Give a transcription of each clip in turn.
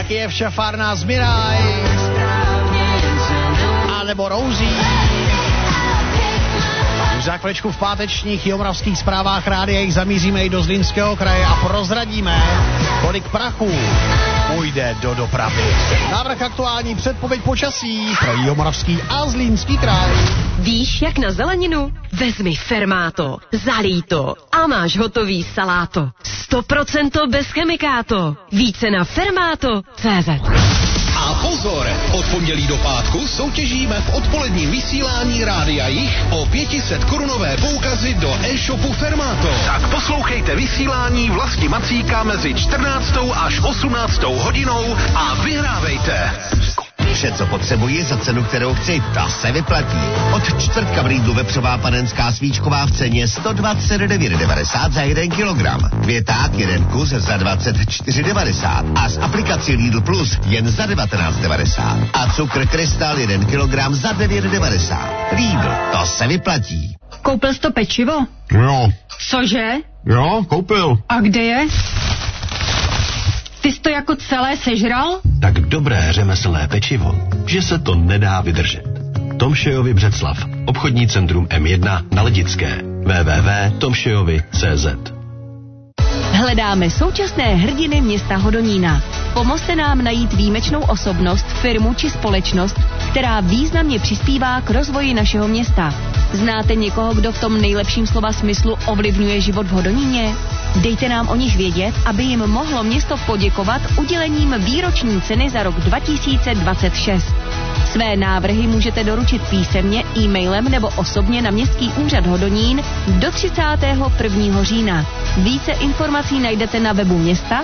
taky je všafárná Zmiraj, a nebo Rouzí. Už za chviličku v pátečních jihomoravských zprávách rádia jich zamíříme i do Zlínského kraje a prozradíme, kolik prachu půjde do dopravy. Návrh aktuální předpověď počasí pro jihomoravský a Zlínský kraj. Víš, jak na zeleninu? Vezmi Fermáto, zalij to a máš hotový saláto. 100% bez chemikáto. Více na fermáto.cz. A pozor, od pondělí do pátku soutěžíme v odpoledním vysílání Rádia Jich o 500 korunové poukazy do e-shopu Fermáto. Tak poslouchejte vysílání Vlasti Macíka mezi 14. až 18. hodinou a vyhrávejte. Vše, co potřebuji za cenu, kterou chci, ta se vyplatí. Od čtvrtka v Lidlu vepřová panenská svíčková v ceně 129,90 za 1 kilogram. Květák 1 kus za 24,90 a z aplikací Lidl Plus jen za 19,90. A cukr Krystal 1 kilogram za 9,90. Lidl, to se vyplatí. Koupil jsi to pečivo? Jo. Cože? Jo, koupil. A kde je? Ty jsi to jako celé sežral? Tak dobré řemeslné pečivo, že se to nedá vydržet. Tomšejovi Břeclav, obchodní centrum M1 na Ledické. www.tomšejovi.cz. Hledáme současné hrdiny města Hodonína. Pomozte nám najít výjimečnou osobnost, firmu či společnost, která významně přispívá k rozvoji našeho města. Znáte někoho, kdo v tom nejlepším slova smyslu ovlivňuje život v Hodoníně? Dejte nám o nich vědět, aby jim mohlo město poděkovat udělením výroční ceny za rok 2026. Své návrhy můžete doručit písemně, e-mailem nebo osobně na Městský úřad Hodonín do 31. října. Více informací najdete na webu města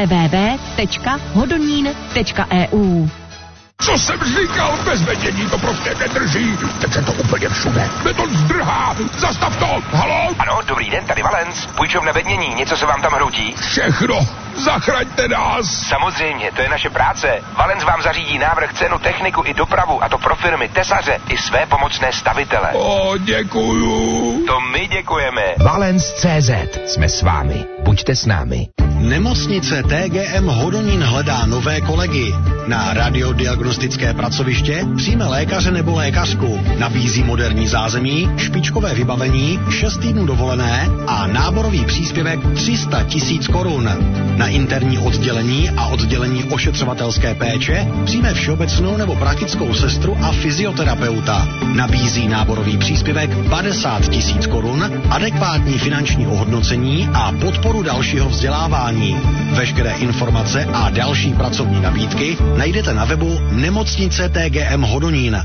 www.hodonín.eu. Co jsem říkal, bez vedění to prostě nedrží. Teď se to úplně všude. Beton zdrhá. Zastav to. Haló? Ano, dobrý den, tady Valens. Půjčovna Vednění, něco se vám tam hroutí? Všechno. Zachraňte nás. Samozřejmě, to je naše práce. Valens vám zařídí návrh, cenu, techniku i dopravu, a to pro firmy, tesaře i své pomocné stavitele. O, děkuju. To my děkujeme. Valens.cz. Jsme s vámi. Buďte s námi. Nemocnice TGM Hodonín hledá nové kolegy. Na radiodiagnostické pracoviště přijme lékaře nebo lékařku. Nabízí moderní zázemí, špičkové vybavení, 6 týdnů dovolené a náborový příspěvek 300 000 korun. Na interní oddělení a oddělení ošetřovatelské péče přijme všeobecnou nebo praktickou sestru a fyzioterapeuta. Nabízí náborový příspěvek 50 000 korun, adekvátní finanční ohodnocení a podporu dalšího vzdělávání. Veškeré informace a další pracovní nabídky najdete na webu Nemocnice TGM Hodonín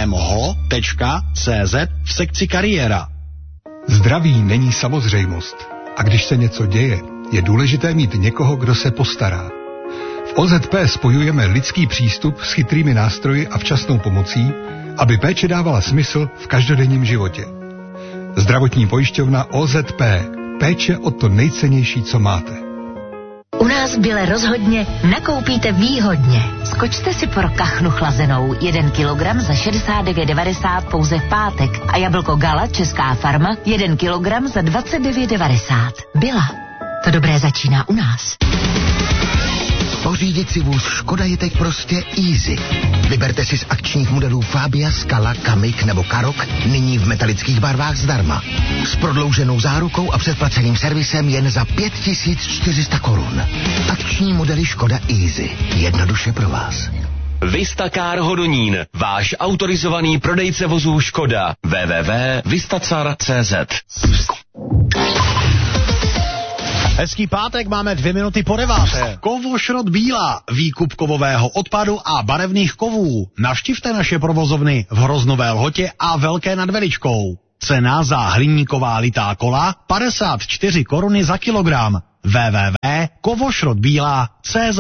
nemoho.cz v sekci kariéra. Zdraví není samozřejmost. A když se něco děje, je důležité mít někoho, kdo se postará. V OZP spojujeme lidský přístup s chytrými nástroji a včasnou pomocí, aby péče dávala smysl v každodenním životě. Zdravotní pojišťovna OZP. Péče o to nejcennější, co máte. U nás v Bile rozhodně nakoupíte výhodně. Skočte si pro kachnu chlazenou 1 kilogram za 69,90 pouze v pátek a jablko Gala Česká farma 1 kilogram za 29,90. Bila. To dobré začíná u nás. Pořídit si vůz Škoda je teď prostě easy. Vyberte si z akčních modelů Fabia, Scala, Kamik nebo Karok nyní v metalických barvách zdarma. S prodlouženou zárukou a předplaceným servisem jen za 5400 korun. Akční modely Škoda Easy. Jednoduše pro vás. Vistacar Hodonín, váš autorizovaný prodejce vozů Škoda. www.vistacar.cz. Hezký pátek, máme 2 minuty po 9. Kovošrot Bílá, výkup kovového odpadu a barevných kovů. Navštivte naše provozovny v Hroznové Lhotě a Velké nad Veličkou. Cena za hliníková litá kola 54 koruny za kilogram. www.kovošrotbíla.cz.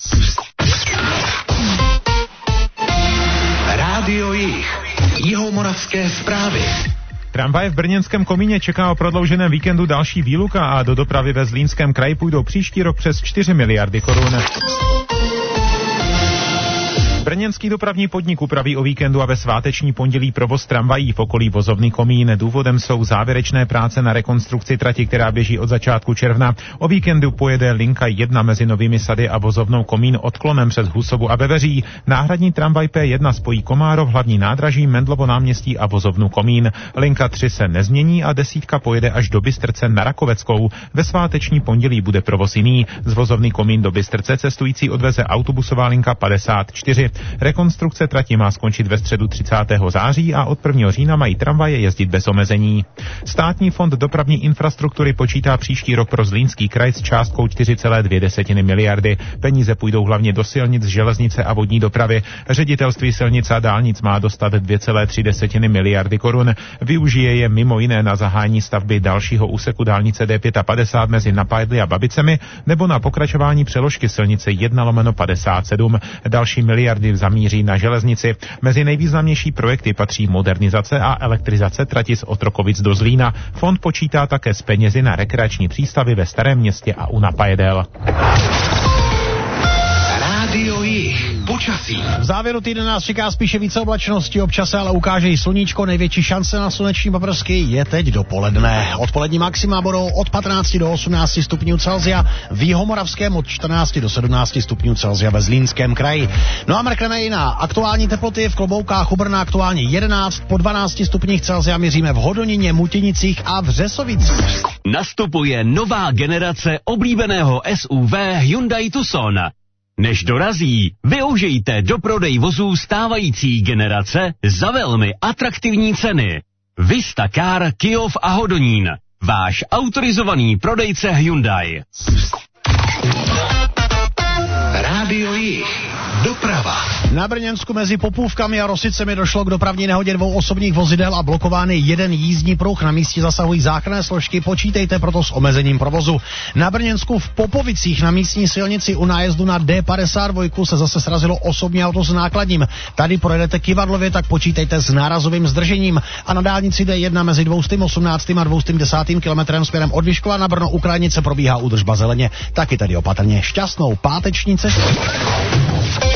Rádio Jich. Jihomoravské zprávy. Tramvaj v brněnském Komíně čeká o prodlouženém víkendu další výluka a do dopravy ve Zlínském kraji půjdou příští rok přes 4 miliardy korun. Brněnský dopravní podnik upraví o víkendu a ve sváteční pondělí provoz tramvají v okolí vozovny Komín. Důvodem jsou závěrečné práce na rekonstrukci trati, která běží od začátku června. O víkendu pojede linka 1 mezi Novými Sady a vozovnou Komín odklonem přes Husovu a Veveří. Náhradní tramvaj P1 spojí Komárov, hlavní nádraží, Mendlovo náměstí a vozovnu Komín. Linka 3 se nezmění a 10 pojede až do Bystrce na Rakoveckou. Ve sváteční pondělí bude provoz jiný. Z vozovny Komín do Bystrce cestující odveze autobusová linka 54. Rekonstrukce trati má skončit ve středu 30. září a od 1. října mají tramvaje jezdit bez omezení. Státní fond dopravní infrastruktury počítá příští rok pro Zlínský kraj s částkou 4,2 miliardy. Peníze půjdou hlavně do silnic, železnice a vodní dopravy. Ředitelství silnic a dálnic má dostat 2,3 miliardy korun. Využije je mimo jiné na zahájení stavby dalšího úseku dálnice D55 mezi Napajdly a Babicemi nebo na pokračování přeložky silnice 1/57. Další miliardy zamíří na železnici. Mezi nejvýznamnější projekty patří modernizace a elektrizace trati z Otrokovic do Zlína. Fond počítá také s penězi na rekreační přístavy ve Starém Městě a u Napajedel. Rádio Jih. Počasí. V závěru týdne nás čeká spíše více oblačnosti, občas ale ukáže i sluníčko. Největší šance na sluneční paprsky je teď dopoledne. Odpolední maxima budou od 15 do 18 stupňů Celsia, v Jihomoravském od 14 do 17 stupňů Celsia ve Zlínském kraji. No a mrkneme i na aktuální teploty. V Kloboukách u Brna aktuálně 11, po 12 stupních Celsia měříme v Hodoníně, Mutěnicích a v Řesovicích. Nastupuje nová generace oblíbeného SUV Hyundai Tucson. Než dorazí, využijte doprodej vozů stávající generace za velmi atraktivní ceny. Vista Car, Kyjov a Hodonín. Váš autorizovaný prodejce Hyundai. Rádio Jih. Doprava. Na Brněnsku mezi Popůvkami a Rosicemi došlo k dopravní nehodě 2 osobních vozidel a blokován je 1 jízdní pruh. Na místě zasahují záchranné složky, počítejte proto s omezením provozu. Na Brněnsku v Popovicích na místní silnici u nájezdu na D52 se zase srazilo osobní auto s nákladním. Tady projedete Kyvadlově, tak počítejte s nárazovým zdržením. A na dálnici D1 mezi 218. a 210. kilometrem směrem od Vyškova na Brno u Krajnice probíhá údržba zeleně. Taky tady opatrně. Šťastnou páteční cestu.